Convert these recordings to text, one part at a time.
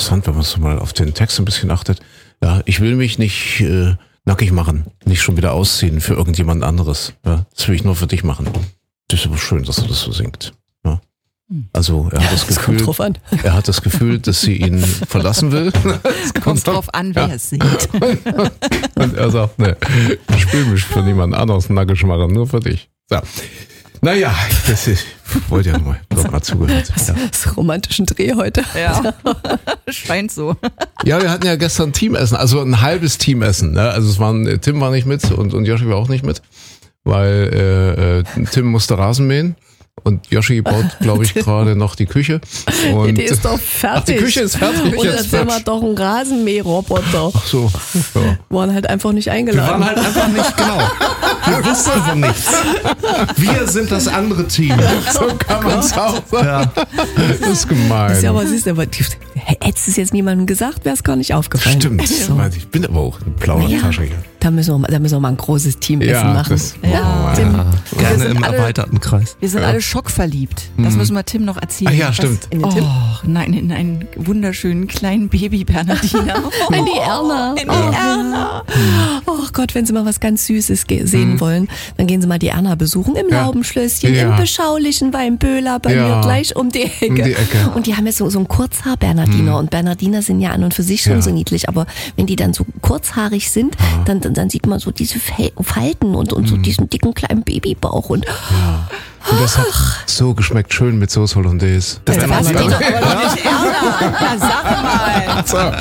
interessant, wenn man so mal auf den Text ein bisschen achtet. Ja, ich will mich nicht nackig machen, nicht schon wieder ausziehen für irgendjemand anderes. Ja, das will ich nur für dich machen. Das ist aber schön, dass er das so singt. Ja. Also er hat das Gefühl, kommt drauf an. Er hat das Gefühl, dass sie ihn verlassen will. Kommt drauf an, wer es singt. Und er sagt, ne, ich will mich für niemand anderes nackig machen, nur für dich. So. Naja, ich wollte ja mal zugehört. Ja. Das ist romantischen Dreh heute. Ja, scheint so. Ja, wir hatten ja gestern Teamessen, also ein halbes Teamessen. Ne? Also Tim war nicht mit und Joshi war auch nicht mit, weil Tim musste Rasen mähen. Und Joshi baut, glaube ich, gerade noch die Küche. Und die ist doch fertig. Ach, die Küche ist fertig. Und jetzt sind wir doch ein Rasenmäherroboter. Ach so. Ja. Waren halt einfach nicht eingeladen. Wir waren halt einfach nicht, genau. Wir wussten von nichts. Wir sind das andere Team. So kann man es auch sagen. Ja. Das ist gemein. Das ist ja aber süß, aber hättest du es jetzt niemandem gesagt, wäre es gar nicht aufgefallen. Stimmt. So. Ich bin aber auch eine Plaudertasche hier. Da müssen wir mal ein großes Teamessen machen. Gerne im erweiterten Kreis. Wir sind alle schockverliebt. Das müssen wir Tim noch erzählen. Ach ja, stimmt. In den Tim? Nein, in einen wunderschönen kleinen Baby Bernardiner. In die Erna. In die Erna. Oh Gott, wenn Sie mal was ganz Süßes sehen wollen, dann gehen Sie mal die Erna besuchen im Laubenschlösschen, im beschaulichen Weinböhler bei mir gleich um die Ecke. Und die haben jetzt so einen Kurzhaar-Bernardiner. Und Bernardiner sind ja an und für sich schon so niedlich, aber wenn die dann so kurzhaarig sind, dann sieht man so diese Falten und so diesen dicken kleinen Babybauch. Und das hat so geschmeckt, schön mit Sauce Hollandaise. Das ist Bernardiner, aber doch nicht Erna. Ja, sag mal.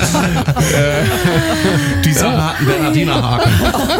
Die Sache hat einen Bernardinerhaken.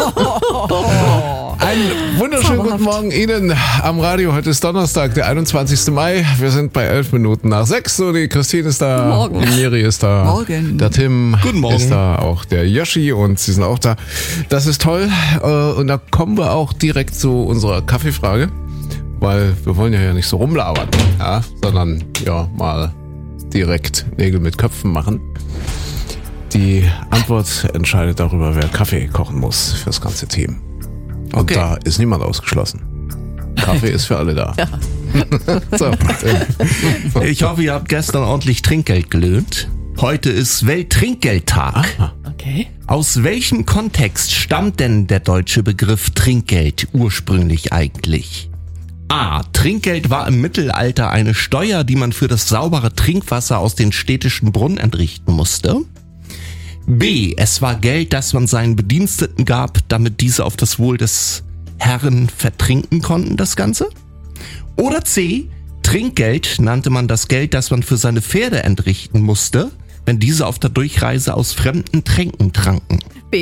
Einen wunderschönen guten Morgen Ihnen am Radio. Heute ist Donnerstag, der 21. Mai. Wir sind bei 11 Minuten nach 6. So, die Christine ist da. Morgen. Die Miri ist da. Morgen. Der Tim Guten Morgen. ist da. Auch der Yoshi und sie sind auch da. Das ist toll. Und da kommen wir auch direkt zu unserer Kaffeefrage. Weil wir wollen ja nicht so rumlabern, sondern mal direkt Nägel mit Köpfen machen. Die Antwort entscheidet darüber, wer Kaffee kochen muss für das ganze Team. Und Okay. da ist niemand ausgeschlossen. Kaffee ist für alle da. Ja. So. Ich hoffe, ihr habt gestern ordentlich Trinkgeld gelöhnt. Heute ist Welttrinkgeldtag. okay. Aus welchem Kontext stammt denn der deutsche Begriff Trinkgeld ursprünglich eigentlich? A. Trinkgeld war im Mittelalter eine Steuer, die man für das saubere Trinkwasser aus den städtischen Brunnen entrichten musste. B. Es war Geld, das man seinen Bediensteten gab, damit diese auf das Wohl des Herren vertrinken konnten, das Ganze. Oder C. Trinkgeld nannte man das Geld, das man für seine Pferde entrichten musste, wenn diese auf der Durchreise aus fremden Tränken tranken. B.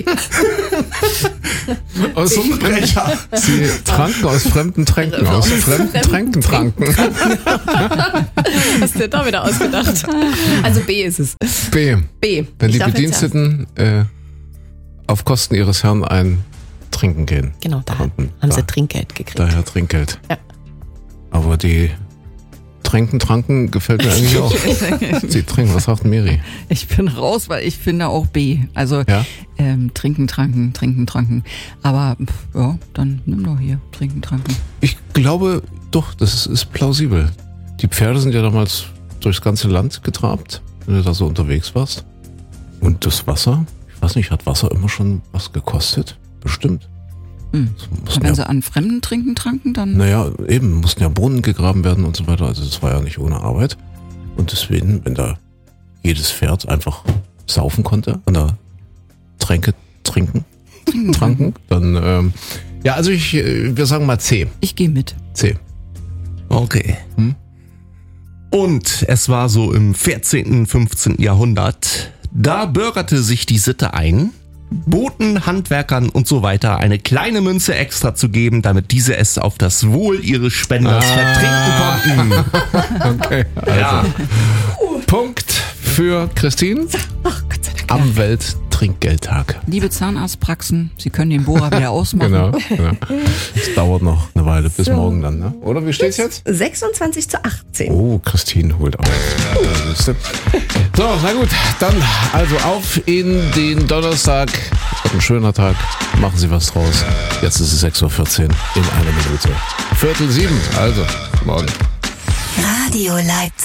Aus Brecher. Sie tranken aus fremden Tränken. Aus fremden Tränken tranken. Hast du dir da wieder ausgedacht? Also B ist es. B. Wenn die darf jetzt Bediensteten auf Kosten ihres Herrn ein Trinken gehen. Genau, da konnten. haben sie Trinkgeld gekriegt. Daher Trinkgeld. Ja. Aber die tranken gefällt mir eigentlich auch. Sie trinken, was sagt Miri? Ich bin raus, weil ich finde auch B. Also trinken, tranken. Aber dann nimm doch hier, trinken, tranken. Ich glaube doch, das ist plausibel. Die Pferde sind ja damals durchs ganze Land getrabt, wenn du da so unterwegs warst. Und das Wasser, ich weiß nicht, hat Wasser immer schon was gekostet? Bestimmt. Wenn sie an Fremden tranken, dann... Naja, eben, mussten ja Brunnen gegraben werden und so weiter. Also das war ja nicht ohne Arbeit. Und deswegen, wenn da jedes Pferd einfach saufen konnte, an der Tränke tranken, dann, also wir sagen mal C. Ich gehe mit. C. Okay. Und es war so im 14., 15. Jahrhundert, da bürgerte sich die Sitte ein, Boten, Handwerkern und so weiter eine kleine Münze extra zu geben, damit diese es auf das Wohl ihres Spenders vertrinken konnten. Okay, also. Punkt für Christine Ach, Gott sei Dank. am Welttrinkgeldtag. Liebe Zahnarztpraxen, Sie können den Bohrer wieder ausmachen. Genau. Es dauert noch eine Weile bis morgen dann, ne? Oder wie steht's jetzt? 26:18. Oh, Christine holt auch. So, na gut, dann also auf in den Donnerstag. Ein schöner Tag, machen Sie was draus. Jetzt ist es 6:14 Uhr in einer Minute. 6:45, also morgen. Radio Leipzig.